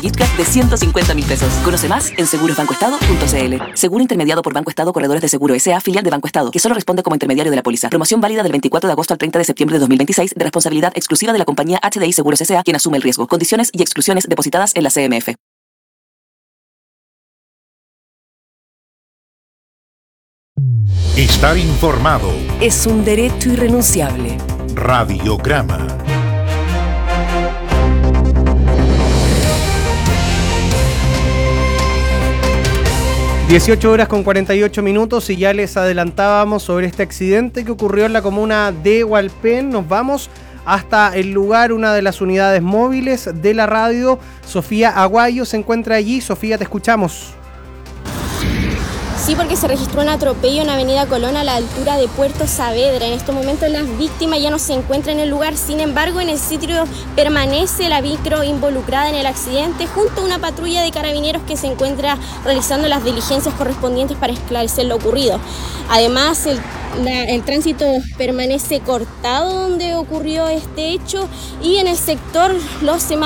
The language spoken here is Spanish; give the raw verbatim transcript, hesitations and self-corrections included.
gift card de ciento cincuenta mil pesos. Conoce más en seguros banco estado punto c l. Seguro intermediado por Banco Estado Corredores de Seguro S A, filial de Banco Estado, que solo responde como intermediario de la póliza. Promoción válida del veinticuatro de agosto al treinta de septiembre de dos mil veintiséis, de responsabilidad exclusiva de la compañía H D I Seguros S A, quien asume el riesgo. Condiciones y exclusiones depositadas en la C M F. Estar informado es un derecho irrenunciable. Radiograma. dieciocho horas con cuarenta y ocho minutos y ya les adelantábamos sobre este accidente que ocurrió en la comuna de Hualpén. Nos vamos hasta el lugar, una de las unidades móviles de la radio. Sofía Aguayo se encuentra allí. Sofía, te escuchamos. Sí, porque se registró un atropello en Avenida Colón a la altura de Puerto Saavedra. En estos momentos las víctimas ya no se encuentran en el lugar, sin embargo en el sitio permanece la micro involucrada en el accidente junto a una patrulla de carabineros que se encuentra realizando las diligencias correspondientes para esclarecer lo ocurrido. Además, el, la, el tránsito permanece cortado donde ocurrió este hecho y en el sector los semáforos